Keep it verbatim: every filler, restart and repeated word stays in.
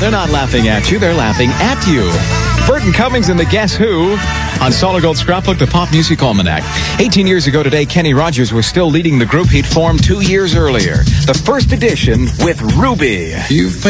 they're not laughing at you. They're laughing at you. Burton Cummings and the Guess Who on Solid Gold Scrapbook, the Pop Music Almanac. eighteen years ago today, Kenny Rogers was still leading the group he'd formed two years earlier. The first edition with Ruby. You've